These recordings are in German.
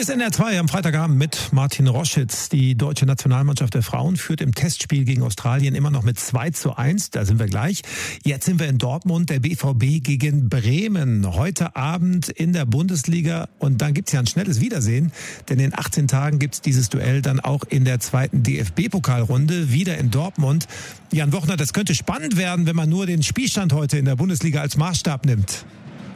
Hier ist NDR 2 am Freitagabend mit Martin Roschitz. Die deutsche Nationalmannschaft der Frauen führt im Testspiel gegen Australien immer noch mit 2:1. Da sind wir gleich. Jetzt sind wir in Dortmund, der BVB gegen Bremen. Heute Abend in der Bundesliga. Und dann gibt's ja ein schnelles Wiedersehen. Denn in 18 Tagen gibt's dieses Duell dann auch in der zweiten DFB-Pokalrunde. Wieder in Dortmund. Jan Wochner, das könnte spannend werden, wenn man nur den Spielstand heute in der Bundesliga als Maßstab nimmt.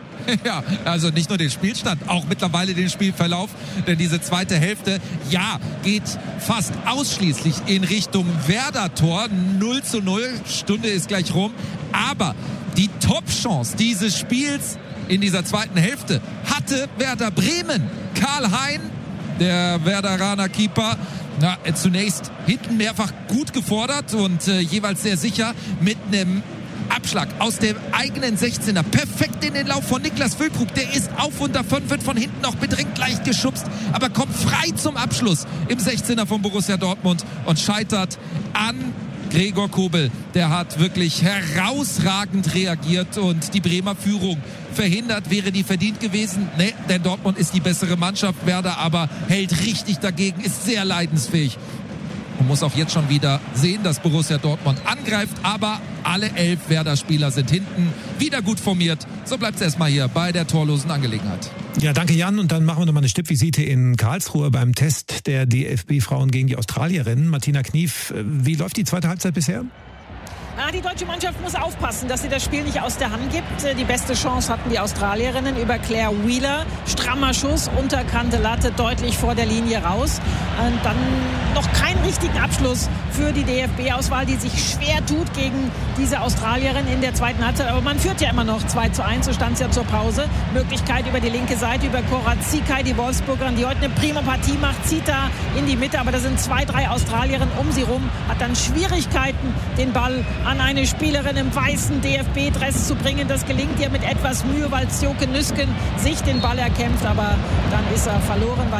Ja, also nicht nur den Spielstand, auch mittlerweile den Spielverlauf, denn diese zweite Hälfte, ja, geht fast ausschließlich in Richtung Werder-Tor, 0:0, Stunde ist gleich rum, aber die Top-Chance dieses Spiels in dieser zweiten Hälfte hatte Werder Bremen. Karl Hein, der Werderaner Keeper, zunächst hinten mehrfach gut gefordert und jeweils sehr sicher mit einem Abschlag aus dem eigenen 16er. Perfekt in den Lauf von Niklas Füllkrug. Der ist auf und davon, wird von hinten noch bedrängt, leicht geschubst, aber kommt frei zum Abschluss im 16er von Borussia Dortmund und scheitert an Gregor Kobel. Der hat wirklich herausragend reagiert und die Bremer Führung verhindert. Wäre die verdient gewesen? Nee, denn Dortmund ist die bessere Mannschaft. Werder aber hält richtig dagegen, ist sehr leidensfähig. Man muss auch jetzt schon wieder sehen, dass Borussia Dortmund angreift, aber alle 11 Werder-Spieler sind hinten wieder gut formiert. So bleibt es erstmal hier bei der torlosen Angelegenheit. Ja, danke Jan. Und dann machen wir nochmal eine Stippvisite in Karlsruhe beim Test der DFB-Frauen gegen die Australierinnen. Martina Knief, wie läuft die zweite Halbzeit bisher? Die deutsche Mannschaft muss aufpassen, dass sie das Spiel nicht aus der Hand gibt. Die beste Chance hatten die Australierinnen über Claire Wheeler. Strammer Schuss, Unterkante Latte, deutlich vor der Linie raus. Und dann noch keinen richtigen Abschluss für die DFB-Auswahl, die sich schwer tut gegen diese Australierin in der zweiten Halbzeit. Aber man führt ja immer noch 2:1, so stand es ja zur Pause. Möglichkeit über die linke Seite, über Cora Zikai, die Wolfsburgerin, die heute eine prima Partie macht, zieht da in die Mitte. Aber da sind 2, 3 Australierinnen um sie rum, hat dann Schwierigkeiten, den Ball an eine Spielerin im weißen DFB-Dress zu bringen. Das gelingt ihr mit etwas Mühe, weil Sjoke Nüsken sich den Ball erkämpft. Aber dann ist er verloren, weil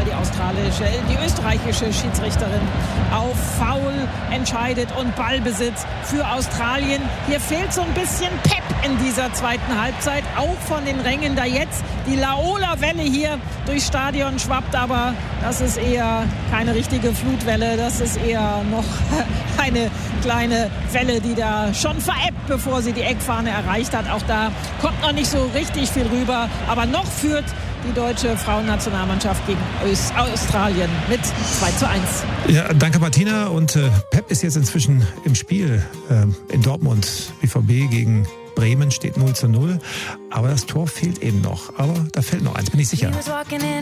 die österreichische Schiedsrichterin auf Foul entscheidet und Ballbesitz für Australien. Hier fehlt so ein bisschen Pep in dieser zweiten Halbzeit, auch von den Rängen, da jetzt die Laola-Welle hier durchs Stadion schwappt, aber das ist eher keine richtige Flutwelle, das ist eher noch eine kleine Welle, die da schon verebbt, bevor sie die Eckfahne erreicht hat. Auch da kommt noch nicht so richtig viel rüber, aber noch führt die deutsche Frauennationalmannschaft gegen Australien mit 2:1. Ja, danke Martina. Und Pep ist jetzt inzwischen im Spiel in Dortmund. BVB gegen Bremen steht 0:0. Aber das Tor fehlt eben noch. Aber da fällt noch eins, bin ich sicher.